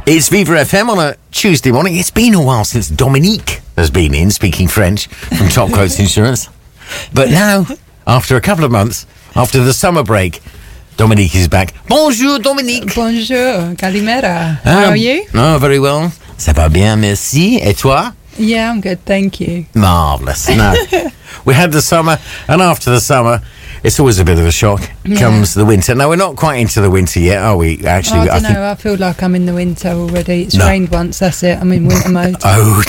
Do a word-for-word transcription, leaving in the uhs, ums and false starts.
It's Viva F M on a Tuesday morning. It's been a while since Dominique has been in, speaking French, from Top Quotes Insurance. But now, after a couple of months, after the summer break, Dominique is back. Bonjour, Dominique. Bonjour, Kalimera. How Um, are you? Oh, very well. Ça va bien, merci. Et toi? Yeah, I'm good, thank you. Marvellous. No. We had the summer, and after the summer, it's always a bit of a shock. Yeah. Comes the winter. No, we're not quite into the winter yet, are we? Actually, Oh, I don't think... know, I feel like I'm in the winter already. It's No. rained once, that's it. I'm in winter mode. Oh,